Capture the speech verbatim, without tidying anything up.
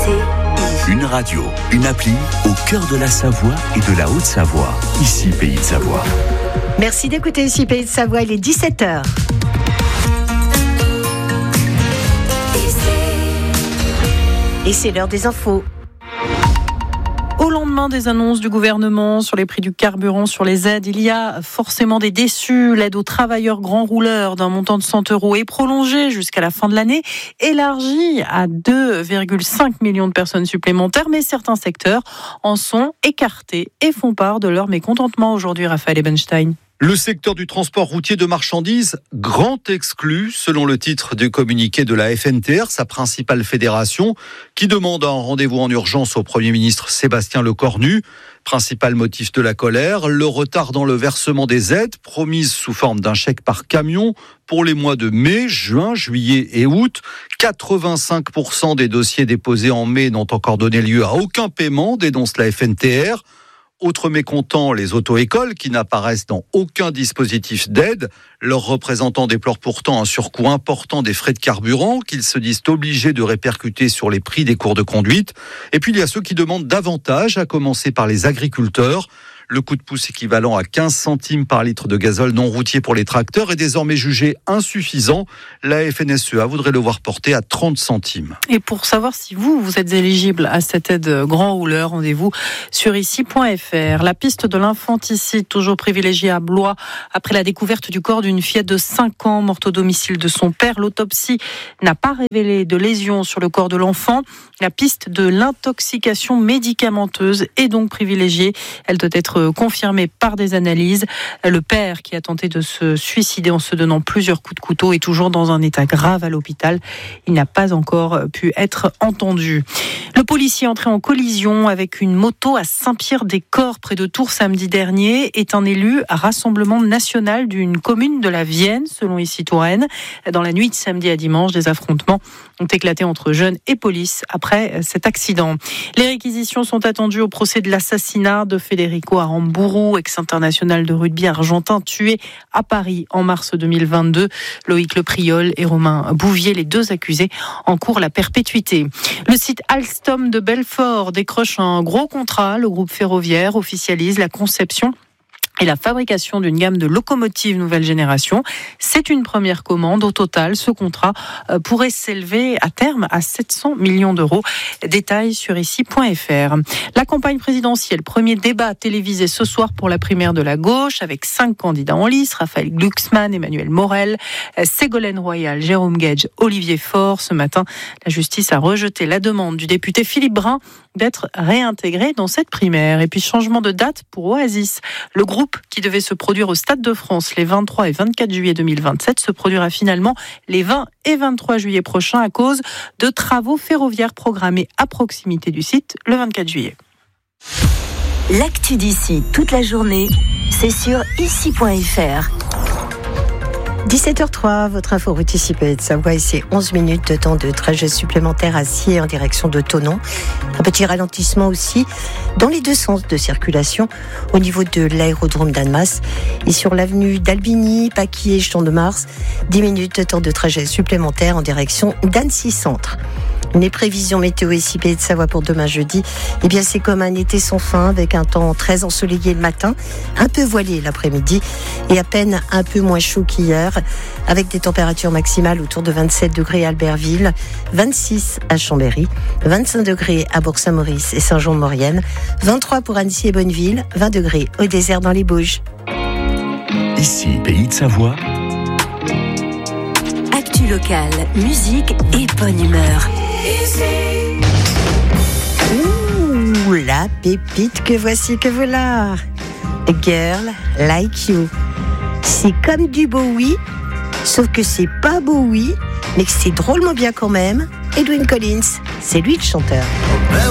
Une radio, une appli au cœur de la Savoie et de la Haute-Savoie. Ici, Pays de Savoie. Merci d'écouter ici, Pays de Savoie. Il est dix-sept heures. Et c'est l'heure des infos. Au lendemain des annonces du gouvernement sur les prix du carburant, sur les aides, il y a forcément des déçus. L'aide aux travailleurs grands rouleurs d'un montant de cent euros est prolongée jusqu'à la fin de l'année, élargie à deux virgule cinq millions de personnes supplémentaires, mais certains secteurs en sont écartés et font part de leur mécontentement aujourd'hui, Raphaël Ebenstein. Le secteur du transport routier de marchandises, grand exclu, selon le titre du communiqué de la F N T R, sa principale fédération, qui demande un rendez-vous en urgence au Premier ministre Sébastien Lecornu. Principal motif de la colère, le retard dans le versement des aides, promises sous forme d'un chèque par camion pour les mois de mai, juin, juillet et août. quatre-vingt-cinq pour cent des dossiers déposés en mai n'ont encore donné lieu à aucun paiement, dénonce la F N T R. Autres mécontents, les auto-écoles qui n'apparaissent dans aucun dispositif d'aide. Leurs représentants déplorent pourtant un surcoût important des frais de carburant qu'ils se disent obligés de répercuter sur les prix des cours de conduite. Et puis il y a ceux qui demandent davantage, à commencer par les agriculteurs. Le coup de pouce équivalent à quinze centimes par litre de gazole non routier pour les tracteurs est désormais jugé insuffisant. La F N S E A voudrait le voir porté à trente centimes. Et pour savoir si vous, vous êtes éligible à cette aide grand rouleur, rendez-vous sur ici point f r. La piste de l'infanticide, toujours privilégiée à Blois, après la découverte du corps d'une fillette de cinq ans morte au domicile de son père. L'autopsie n'a pas révélé de lésions sur le corps de l'enfant. La piste de l'intoxication médicamenteuse est donc privilégiée. Elle doit être confirmé par des analyses. Le père, qui a tenté de se suicider en se donnant plusieurs coups de couteau, est toujours dans un état grave à l'hôpital. Il n'a pas encore pu être entendu. Le policier entré en collision avec une moto à Saint-Pierre-des-Corps, près de Tours, samedi dernier, est un élu à rassemblement national d'une commune de la Vienne, selon ici Touraine. Dans la nuit de samedi à dimanche, des affrontements ont éclaté entre jeunes et police après cet accident. Les réquisitions sont attendues au procès de l'assassinat de Federico Aramburu, ex-international de rugby argentin, tué à Paris en mars deux mille vingt-deux. Loïc Lepriol et Romain Bouvier, les deux accusés, encourent la perpétuité. Le site Alstom de Belfort décroche un gros contrat. Le groupe ferroviaire officialise la conception et la fabrication d'une gamme de locomotives nouvelle génération. C'est une première commande. Au total, ce contrat pourrait s'élever à terme à sept cents millions d'euros. Détails sur ici point f r. La campagne présidentielle, premier débat télévisé ce soir pour la primaire de la gauche, avec cinq candidats en lice: Raphaël Glucksmann, Emmanuel Morel, Ségolène Royal, Jérôme Guedj, Olivier Faure. Ce matin, la justice a rejeté la demande du député Philippe Brun d'être réintégré dans cette primaire. Et puis, changement de date pour Oasis. Le groupe qui devait se produire au Stade de France les vingt-trois et vingt-quatre juillet deux mille vingt-sept se produira finalement les vingt et vingt-trois juillet prochains à cause de travaux ferroviaires programmés à proximité du site le vingt-quatre juillet. L'actu d'ici toute la journée, c'est sur ici point f r. dix-sept heures trois, votre info route ici Pays de Savoie, et c'est onze minutes de temps de trajet supplémentaire à Sciez en direction de Thonon. Un petit ralentissement aussi dans les deux sens de circulation au niveau de l'aérodrome d'Annemasse et sur l'avenue d'Albigny, Paquis et Champ de Mars. dix minutes de temps de trajet supplémentaire en direction d'Annecy Centre. Les prévisions météo ici Pays de Savoie pour demain jeudi, eh bien c'est comme un été sans fin avec un temps très ensoleillé le matin, un peu voilé l'après-midi et à peine un peu moins chaud qu'hier, avec des températures maximales autour de vingt-sept degrés à Albertville, vingt-six à Chambéry, vingt-cinq degrés à Bourg-Saint-Maurice et Saint-Jean-de-Maurienne, vingt-trois pour Annecy et Bonneville, vingt degrés au désert dans les Bauges. Ici Pays de Savoie. Actu locale, musique et bonne humeur. Ouh, la pépite que voici, que voilà. A Girl Like You. C'est comme du Bowie, sauf que c'est pas Bowie, mais que c'est drôlement bien quand même. Edwyn Collins, c'est lui le chanteur.